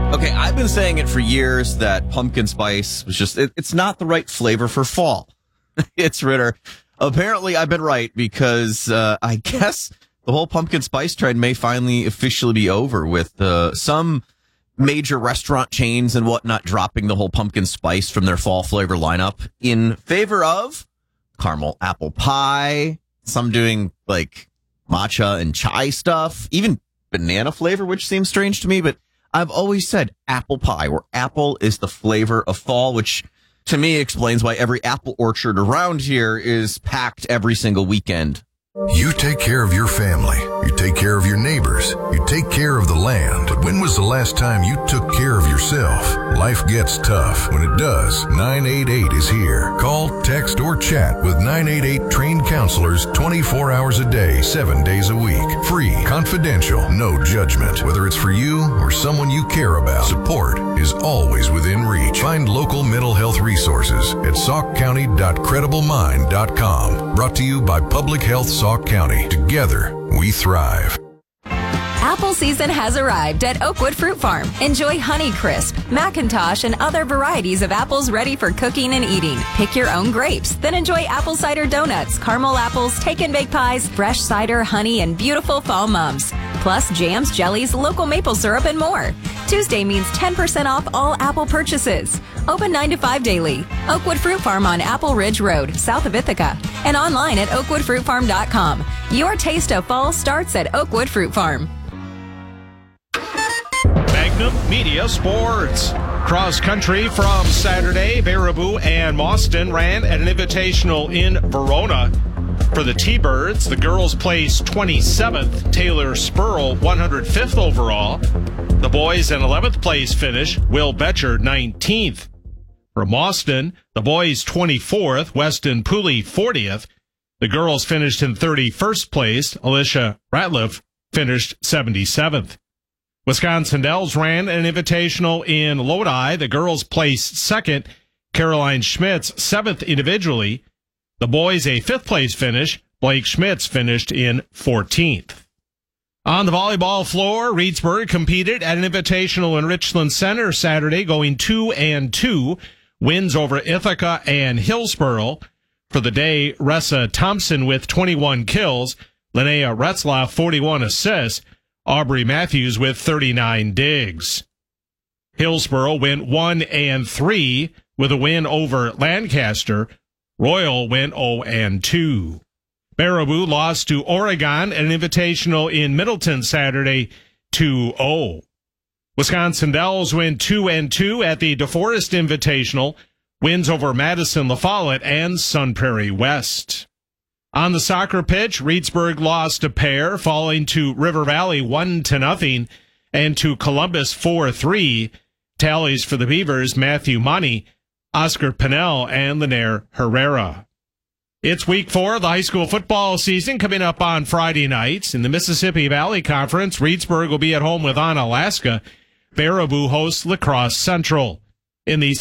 Okay, I've been saying it for years that pumpkin spice was just, it's not the right flavor for fall. It's Ritter. Apparently, I've been right because I guess the whole pumpkin spice trend may finally officially be over with some major restaurant chains and whatnot dropping the whole pumpkin spice from their fall flavor lineup in favor of caramel apple pie, some doing like matcha and chai stuff, even banana flavor, which seems strange to me, but I've always said apple pie, where apple is the flavor of fall, which to me explains why every apple orchard around here is packed every single weekend. You take care of your family. You take care of your neighbors. You take care of the land. But when was the last time you took care of yourself? Life gets tough. When it does, 988 is here. Call, text, or chat with 988 trained counselors 24 hours a day, 7 days a week. Free, confidential, no judgment. Whether it's for you or someone you care about, support is always within reach. Find local mental health resources at saukcounty.crediblemine.com. Brought to you by Public Health Sauk County. Together, we thrive. Apple season has arrived at Oakwood Fruit Farm. Enjoy Honeycrisp, McIntosh, and other varieties of apples ready for cooking and eating. Pick your own grapes, then enjoy apple cider donuts, caramel apples, take and bake pies, fresh cider, honey, and beautiful fall mums. Plus jams, jellies, local maple syrup, and more. Tuesday means 10% off all Apple purchases. Open 9 to 5 daily. Oakwood Fruit Farm on Apple Ridge Road, south of Ithaca. And online at oakwoodfruitfarm.com. Your taste of fall starts at Oakwood Fruit Farm. Magnum Media Sports. Cross country from Saturday, Baraboo and Mauston ran at an invitational in Verona. For the T-Birds, the girls placed 27th, Taylor Spurl 105th overall. The boys an 11th place finish, Will Betcher 19th. For Mauston, the boys 24th, Weston Pooley 40th. The girls finished in 31st place, Alicia Ratliff finished 77th. Wisconsin Dells ran an invitational in Lodi. The girls placed second, Caroline Schmitz 7th individually. The boys a 5th place finish, Blake Schmitz finished in 14th. On the volleyball floor, Reedsburg competed at an invitational in Richland Center Saturday, going 2-2, wins over Ithaca and Hillsboro. For the day, Ressa Thompson with 21 kills, Linnea Retzlaff 41 assists, Aubrey Matthews with 39 digs. Hillsboro went 1-3 with a win over Lancaster. Royal went 0-2. Baraboo lost to Oregon at an invitational in Middleton Saturday 2-0. Wisconsin Dells went 2-2 at the DeForest Invitational, wins over Madison La Follette and Sun Prairie West. On the soccer pitch, Reedsburg lost a pair, falling to River Valley 1-0 and to Columbus 4-3. Tallies for the Beavers, Matthew Money, Oscar Pinnell, and Linaire Herrera. It's week 4 of the high school football season coming up on Friday nights. In the Mississippi Valley Conference, Reedsburg will be at home with Onalaska. Baraboo hosts La Crosse Central. In the